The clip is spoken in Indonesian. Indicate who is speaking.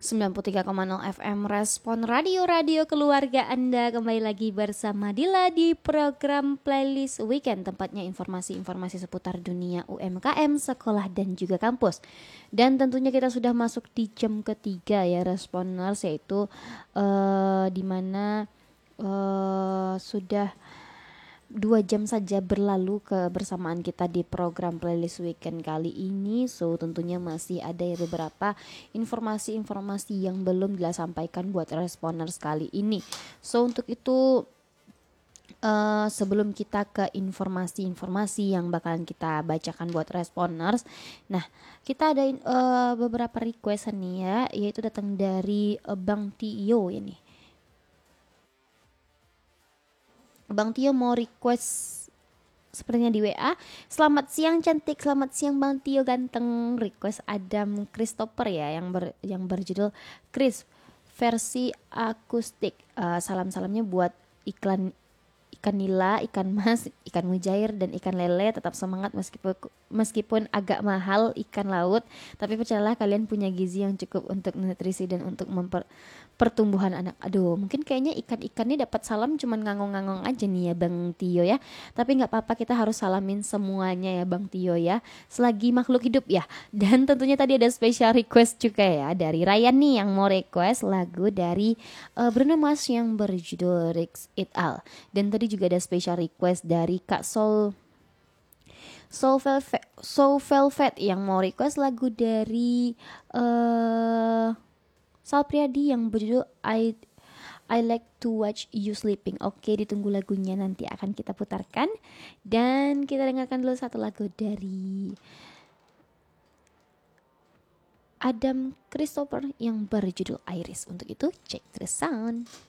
Speaker 1: 93,0 FM Respon Radio keluarga Anda. Kembali lagi bersama Dila di program Playlist Weekend, tempatnya informasi-informasi seputar dunia UMKM, sekolah dan juga kampus. Dan tentunya kita sudah masuk di jam ketiga ya Responers, yaitu dimana sudah 2 jam saja berlalu kebersamaan kita di program Playlist Weekend kali ini. So tentunya masih ada beberapa informasi-informasi yang belum disampaikan buat responers kali ini. So untuk itu sebelum kita ke informasi-informasi yang bakalan kita bacakan buat responers, nah kita ada beberapa request nih ya, yaitu datang dari Bang Tio ini. Bang Tio mau request sepertinya di WA. Selamat siang cantik, selamat siang Bang Tio ganteng. Request Adam Christopher ya, yang berjudul Chris versi akustik. Salam-salamnya buat ikan nila, ikan mas, ikan mujair, dan ikan lele. Tetap semangat meskipun agak mahal ikan laut, tapi percayalah kalian punya gizi yang cukup untuk nutrisi dan untuk pertumbuhan anak. Aduh, mungkin kayaknya ikan-ikan ini dapat salam cuman ngangong-ngangong aja nih ya Bang Tio ya. Tapi nggak apa-apa, kita harus salamin semuanya ya Bang Tio ya, selagi makhluk hidup ya. Dan tentunya tadi ada special request juga ya dari Ryan nih, yang mau request lagu dari Bruno Mars yang berjudul Risk It All. Dan tadi juga ada special request dari Kak Soul Velvet yang mau request lagu dari Sal Priadi yang berjudul I Like to Watch You Sleeping. Oke, ditunggu lagunya, nanti akan kita putarkan. Dan kita dengarkan dulu satu lagu dari Adam Christopher yang berjudul Iris. Untuk itu, check the sound.